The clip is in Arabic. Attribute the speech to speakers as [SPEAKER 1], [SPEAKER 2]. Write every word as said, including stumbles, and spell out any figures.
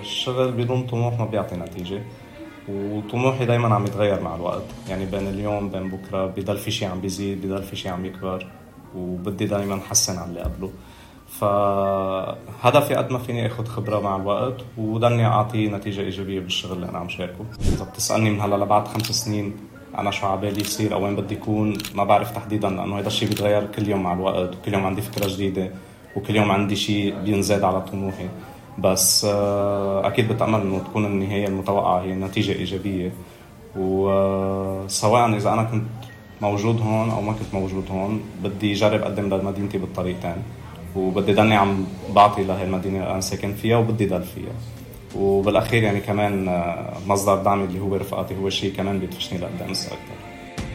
[SPEAKER 1] الشغل بدون طموح ما بيعطي نتيجة، وطموحي دايما عم يتغير مع الوقت. يعني بين اليوم بين بكرة بضل في شي عم بيزيد، بضل في شي عم يكبر، وبدي دايما حسن على اللي قبله. فهدفي قد ما فيني اخد خبرة مع الوقت وضلني اعطي نتيجة ايجابية بالشغل اللي انا عم شاركه. اذا بتسألني من هلا لبعد خمس سنين انا شو عبالي يصير او وين بدي يكون، ما بعرف تحديدا، لانه هذا الشيء بيتغير كل يوم مع الوقت، وكل يوم عندي فكرة جديدة، وكل يوم عندي شيء بينزاد على طموحي. بس اكيد بتأمل انه تكون النهاية المتوقعة هي نتيجة ايجابية. وسواء اذا انا كنت موجود هون او ما كنت موجود هون، بدي اجرب اقدم لمدينتي بالطريقتين، وبدي ضلني عم بعطي لهي المدينة اللي انا ساكن فيها وبدي ضل فيها. وبالاخير يعني كمان مصدر دعمي اللي هو رفقاتي هو شيء كمان بيدفشني لقدام اكثر.